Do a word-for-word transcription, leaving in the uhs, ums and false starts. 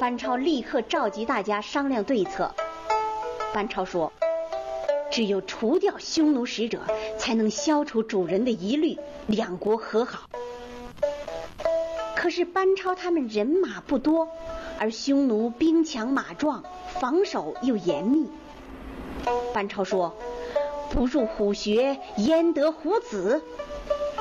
班超立刻召集大家商量对策。班超说，只有除掉匈奴使者，才能消除主人的疑虑，两国和好。可是班超他们人马不多，而匈奴兵强马壮，防守又严密。班超说，不入虎穴焉得虎子，